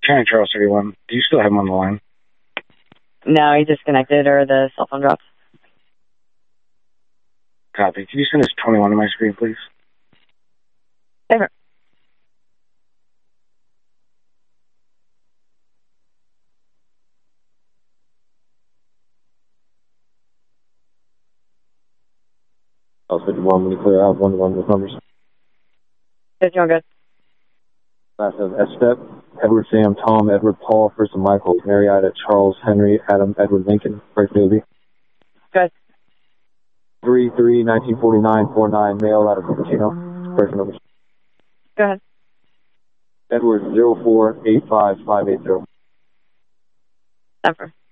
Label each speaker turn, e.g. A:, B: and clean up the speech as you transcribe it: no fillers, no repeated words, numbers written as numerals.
A: County Charles 31. Do you still have him on the line?
B: No, he disconnected or the cell phone dropped.
A: Copy. Can you send us 21 on my screen, please?
B: Ever.
C: I'll 51 when you clear out 1-1 with numbers.
B: It's going good.
C: Last of S-Step, Edward, Sam, Tom, Edward, Paul, First and Michael, Marietta, Charles, Henry, Adam, Edward, Lincoln, Frank, Navy.
B: Good.
C: 3-3-1949-49, male out of Cupertino. First numbers.
B: Go ahead.
C: Edward, 04-85580.
B: Ever.